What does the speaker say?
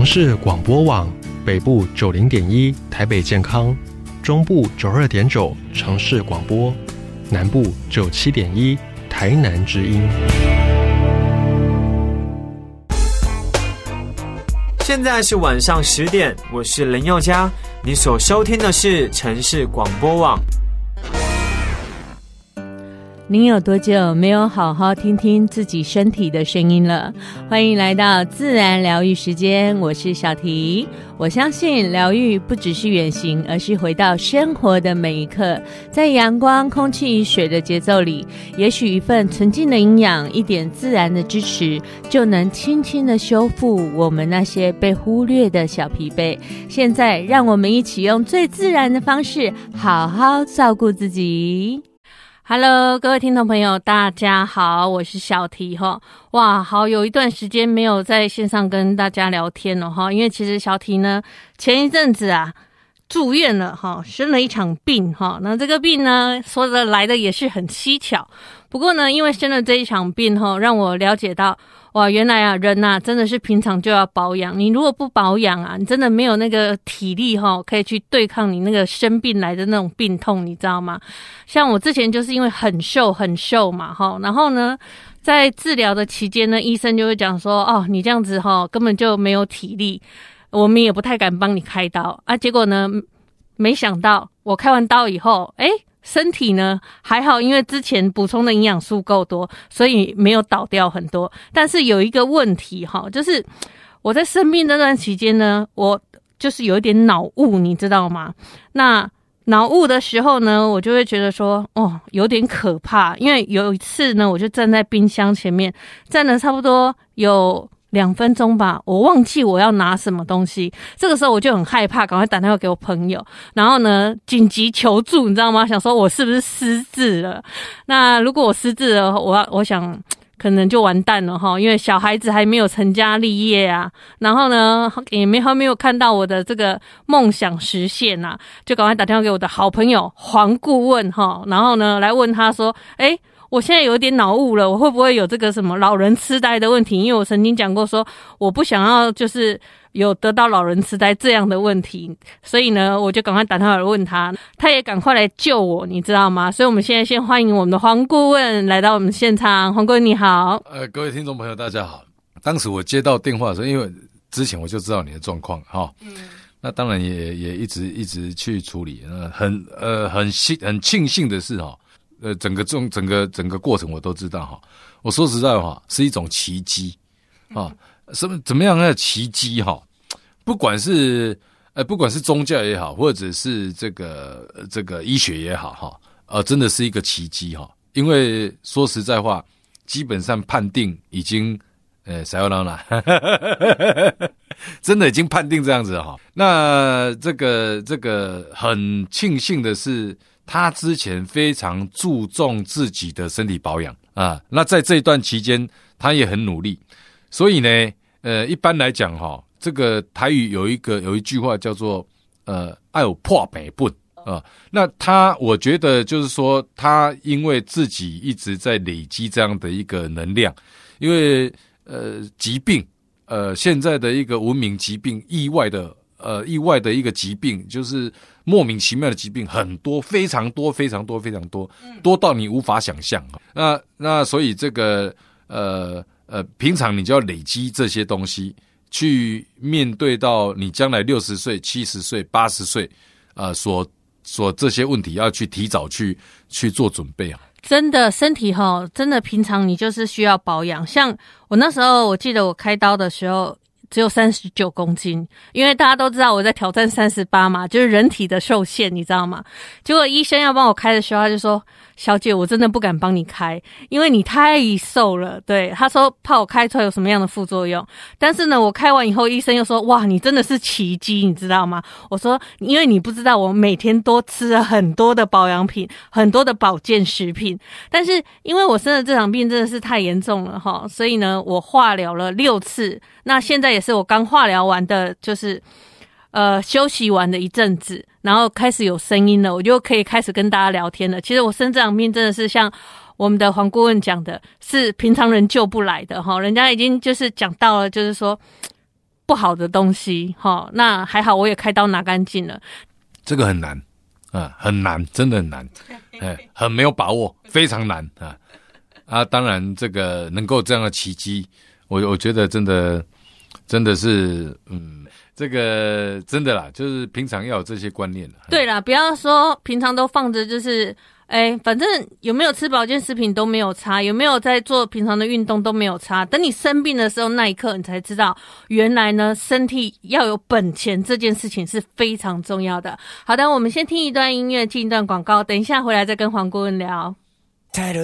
市广播网北部90.1台北健康，中部92.9城市广播，南部97.1台南之音。 现在是晚上10点，我是林宥嘉，你所收听的是城市广播网。 您有多久没有好好听听自己身体的声音了？欢迎来到自然疗愈时间，我是小提。我相信疗愈不只是远行，而是回到生活的每一刻，在阳光、空气、水的节奏里，也许一份纯净的营养，一点自然的支持，就能轻轻的修复我们那些被忽略的小疲惫。现在让我们一起用最自然的方式，好好照顾自己。Hello， 各位听众朋友，大家好，我是小提哈。哇，好，有一段时间没有在线上跟大家聊天了哈，因为其实小提呢，前一阵子啊住院了哈，生了一场病哈。那这个病呢，说的来的也是很蹊跷。不过呢，因为生了这一场病哈，让我了解到，哇，原来啊，人啊，真的是平常就要保养。你如果不保养啊，你真的没有那个体力哈，可以去对抗你那个生病来的那种病痛，你知道吗？像我之前就是因为很瘦嘛哈，然后呢，在治疗的期间呢，医生就会讲说，哦，你这样子哈，根本就没有体力，我们也不太敢帮你开刀啊。结果呢，没想到我开完刀以后，身体呢还好，因为之前补充的营养素够多，所以没有倒掉很多。但是有一个问题哈，就是我在生病那段期间呢，我就是有一点脑雾，你知道吗？那脑雾的时候呢，我就会觉得说，哦，有点可怕。因为有一次呢，我就站在冰箱前面，站了差不多有2分钟吧，我忘记我要拿什么东西。这个时候我就很害怕，赶快打电话给我朋友，然后呢紧急求助，你知道吗？想说我是不是失智了？那如果我失智了，我想可能就完蛋了齁，因为小孩子还没有成家立业啊，然后呢也没有看到我的这个梦想实现啊，就赶快打电话给我的好朋友黄顾问齁，然后呢来问他说，我现在有点脑雾了，我会不会有这个什么老人痴呆的问题？因为我曾经讲过说，我不想要就是有得到老人痴呆这样的问题，所以呢，我就赶快打电话问他，他也赶快来救我，你知道吗？所以我们现在先欢迎我们的黄顾问来到我们现场。黄顾问你好。 各位听众朋友大家好。当时我接到电话的时候，因为之前我就知道你的状况哈，那当然也一直去处理，很庆幸的是哈。整个过程我都知道哈。我说实在话，是一种奇迹啊！怎么样的奇迹哈？不管是宗教也好，或者是这个医学也好哈，真的是一个奇迹哈。因为说实在话，基本上判定已经塞欧拉啦，真的已经判定这样子哈。那这个很庆幸的是，他之前非常注重自己的身体保养啊，那在这一段期间他也很努力，所以呢一般来讲哈，这个台语有一句话叫做爱有破病本啊，那我觉得就是说他因为自己一直在累积这样的一个能量，因为疾病现在的一个文明疾病，意外的一个疾病，就是莫名其妙的疾病很多，非常多，多到你无法想象。那所以这个平常你就要累积这些东西，去面对到你将来60岁、70岁、80岁所这些问题，要去提早去做准备啊。 真的身体真的平常你就是需要保养。像我那时候，我记得我开刀的时候只有39公斤，因为大家都知道我在挑战38嘛，就是人体的受限，你知道吗？结果医生要帮我开的时候，他就说，小姐，我真的不敢帮你开，因为你太瘦了。对，他说怕我开出来有什么样的副作用。但是呢，我开完以后，医生又说，哇，你真的是奇迹，你知道吗？我说，因为你不知道，我每天都吃了很多的保养品，很多的保健食品。但是因为我生的这场病真的是太严重了齁，所以呢，我化疗了6次。那现在也是我刚化疗完的，就是休息完的一阵子，然后开始有声音了，我就可以开始跟大家聊天了。其实我生这场病真的是像我们的黄顾问讲的，是平常人救不来的齁，人家已经就是讲到了，就是说不好的东西齁，那还好我也开刀拿干净了。 这个很难很难，真的很难，很没有把握，非常难当然这个能够这样的奇迹，我觉得真的是这个真的啦，就是平常要有这些观念。 对啦，不要说平常都放着，就是反正有没有吃保健食品都没有差，有没有在做平常的运动都没有差。等你生病的时候，那一刻你才知道，原来呢身体要有本钱这件事情是非常重要的。好的，我们先听一段音乐，进一段广告，等一下回来再跟黄顾问聊。